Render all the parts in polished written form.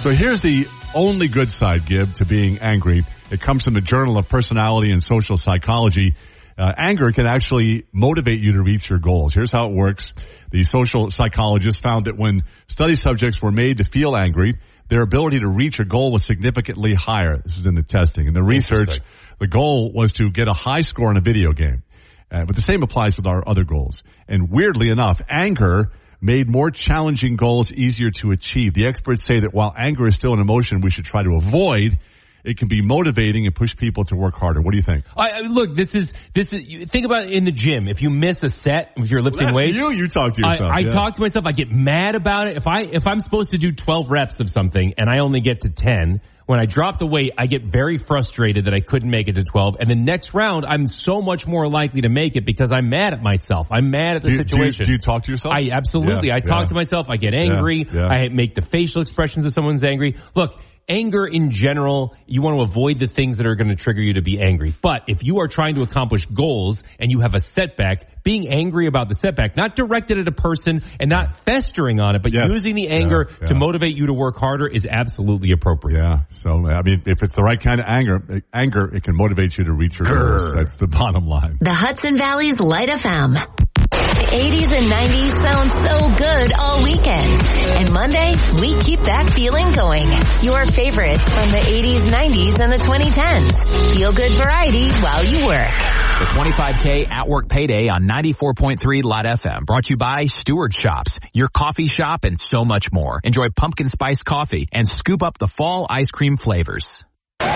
So here's the only good side, Gib, to being angry. It comes from the Journal of Personality and Social Psychology. Anger can actually motivate you to reach your goals. Here's how it works. The social psychologists found that when study subjects were made to feel angry, their ability to reach a goal was significantly higher. This is in the testing. In the research, the goal was to get a high score in a video game. But the same applies with our other goals. And weirdly enough, anger made more challenging goals easier to achieve. The experts say that while anger is still an emotion we should try to avoid, it can be motivating and push people to work harder. What do you think? Look, this is. Think about it in the gym. If you miss a set, if you're lifting weights, you talk to yourself. I talk to myself. I get mad about it. If I'm supposed to do 12 reps of something and I only get to 10, when I drop the weight, I get very frustrated that I couldn't make it to 12. And the next round, I'm so much more likely to make it because I'm mad at myself. I'm mad at the situation. Do you talk to yourself? Absolutely. I talk to myself. I get angry. I make the facial expressions of someone's angry. Look, anger in general, you want to avoid the things that are going to trigger you to be angry. But if you are trying to accomplish goals and you have a setback, being angry about the setback, not directed at a person and not festering on it, but using the anger to motivate you to work harder is absolutely appropriate. Yeah. So, I mean, if it's the right kind of anger, it can motivate you to reach your goals. That's the bottom line. The Hudson Valley's Light FM. The 80s and 90s sound so good all weekend. And Monday, we keep that feeling going. Your favorites from the 80s, 90s, and the 2010s. Feel good variety while you work. The 25K at work payday on 94.3 Light FM. Brought to you by Stewart Shops, your coffee shop, and so much more. Enjoy pumpkin spice coffee and scoop up the fall ice cream flavors.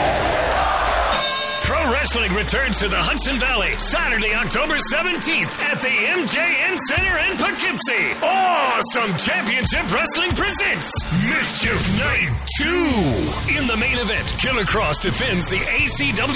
Pro Wrestling returns to the Hudson Valley Saturday, October 17th at the MJN Center in Poughkeepsie. Awesome Championship Wrestling presents Mischief Night 2. In the main event, Killer Cross defends the ACW